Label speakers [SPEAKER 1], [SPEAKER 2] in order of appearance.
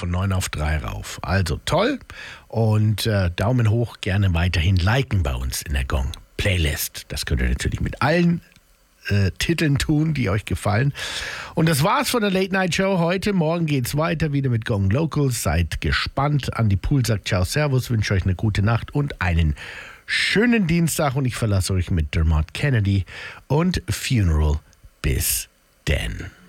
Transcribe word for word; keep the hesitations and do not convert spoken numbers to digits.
[SPEAKER 1] von neun auf drei rauf. Also toll und äh, Daumen hoch, gerne weiterhin liken bei uns in der Gong-Playlist. Das könnt ihr natürlich mit allen Äh, Titeln tun, die euch gefallen. Und das war's von der Late Night Show heute. Morgen geht's weiter wieder mit Gong Locals. Seid gespannt. Andi Pool sagt Ciao, Servus, wünsche euch eine gute Nacht und einen schönen Dienstag. Und ich verlasse euch mit Dermot Kennedy und Funeral. Bis denn.